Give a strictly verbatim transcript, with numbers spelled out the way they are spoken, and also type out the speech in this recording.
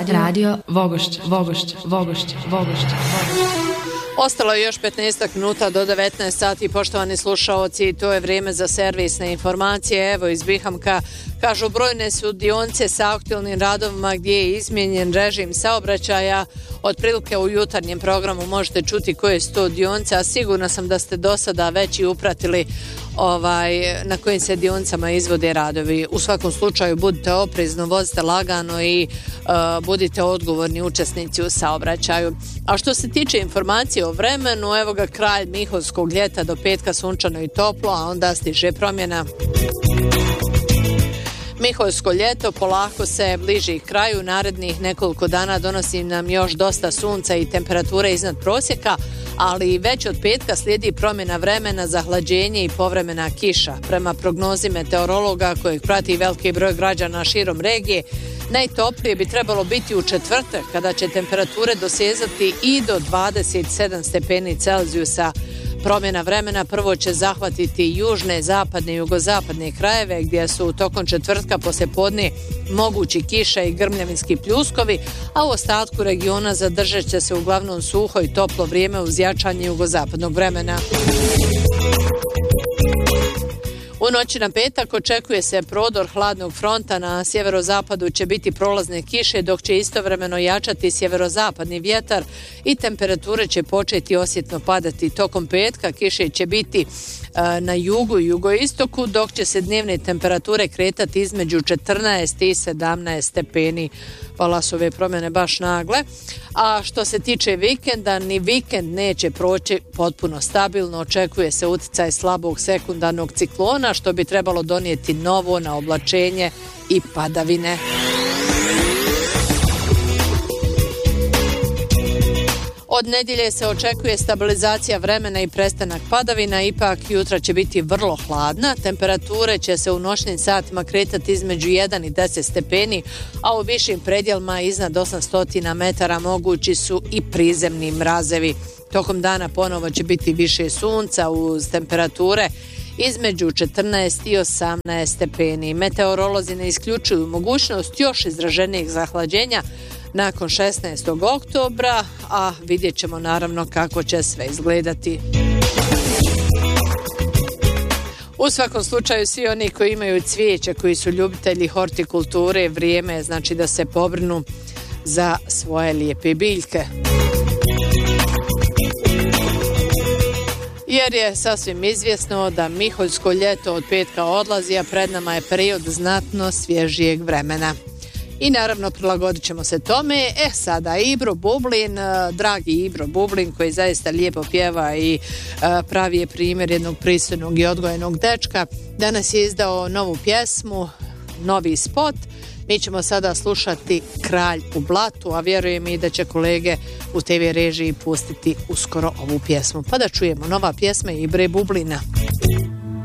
Radio, Radio Vogošće, Vogošće, Vogošće, Vogošće, Vogošće. Ostalo je još petnaest minuta do devetnaest sati, poštovani slušaoci, to je vrijeme za servisne informacije. Evo iz Bihamka kažu brojne su dionice sa aktualnim radovima gdje je izmijenjen režim saobraćaja. Otprilike u jutarnjem programu možete čuti koje su to dionice, a sigurna sam da ste do sada već i upratili ovaj, na kojim se dionicama izvode radovi. U svakom slučaju budite oprezni, vozite lagano i uh, budite odgovorni učesnici u saobraćaju. A što se tiče informacije o vremenu, evo ga kraj Miholjskog ljeta, do petka sunčano i toplo, a onda stiže promjena. Miholjsko ljeto polako se bliži kraju, narednih nekoliko dana donosi nam još dosta sunca i temperature iznad prosjeka, ali već od petka slijedi promjena vremena, zahlađenje i povremena kiša. Prema prognozi meteorologa kojeg prati veliki broj građana širom regije, najtoplije bi trebalo biti u četvrtak, kada će temperature dosezati i do dvadeset sedam stepeni Celzijusa. Promjena vremena prvo će zahvatiti južne, zapadne i jugozapadne krajeve gdje su tokom četvrtka poslijepodne mogući kiša i grmljavinski pljuskovi, a u ostatku regiona zadržat će se uglavnom suho i toplo vrijeme uz jačanje jugozapadnog vremena. U noći na petak očekuje se prodor hladnog fronta, na sjeverozapadu će biti prolazne kiše, dok će istovremeno jačati sjeverozapadni vjetar i temperature će početi osjetno padati. Tokom petka kiše će biti e, na jugu i jugoistoku, dok će se dnevne temperature kretati između četrnaest i sedamnaest stepeni. Hvala su ove promjene baš nagle. A što se tiče vikenda, ni vikend neće proći potpuno stabilno. Očekuje se utjecaj slabog sekundarnog ciklona, što bi trebalo donijeti novo naoblačenje i padavine. Od nedjelje se očekuje stabilizacija vremena i prestanak padavina, ipak jutra će biti vrlo hladna. Temperature će se u noćnim satima kretati između jedan i deset stepeni, a u višim predjelima iznad osamsto metara mogući su i prizemni mrazevi. Tokom dana ponovo će biti više sunca uz temperature između četrnaest i osamnaest stepeni. Meteorolozi ne isključuju mogućnost još izraženijeg zahlađenja nakon šesnaestog oktobra, a vidjet ćemo naravno kako će sve izgledati. U svakom slučaju svi oni koji imaju cvijeće, koji su ljubitelji hortikulture, vrijeme je znači da se pobrinu za svoje lijepe biljke. Jer je sasvim izvjesno da Miholjsko ljeto od petka odlazi, a pred nama je period znatno svježijeg vremena. I naravno prilagodit ćemo se tome. E sada Ibro Bublin, dragi Ibro Bublin koji zaista lijepo pjeva i pravi je primjer jednog pristojnog i odgojenog dečka, danas je izdao novu pjesmu, novi spot. Mi ćemo sada slušati Kralj u blatu, a vjerujem i da će kolege u te ve režiji pustiti uskoro ovu pjesmu. Pa da čujemo nova pjesma Ibre Bublina.